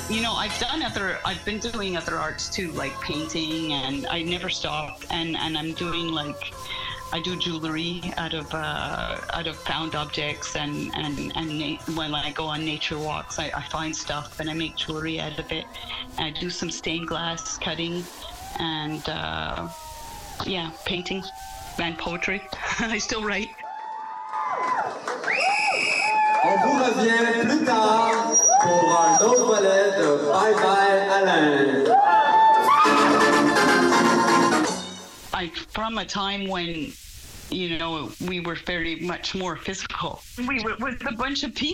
I've been doing other arts too, like painting, and I never stop. And I'm doing like, I do jewelry out of found objects, and when I go on nature walks, I find stuff and I make jewelry out of it. And I do some stained glass cutting, and painting and poetry. I still write. On vous revient plus tard pour un autre volet de Bye Bye Alain. From a time when, we were very much more physical. We were with a bunch of people.